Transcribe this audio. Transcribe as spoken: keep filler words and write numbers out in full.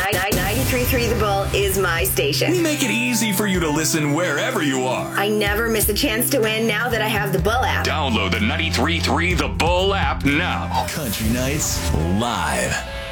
ninety-three point three The Bull is my station. We make it easy for you to listen wherever you are. I never miss a chance to win now that I have the Bull app. Download the ninety-three point three The Bull app now. Country Nights Live.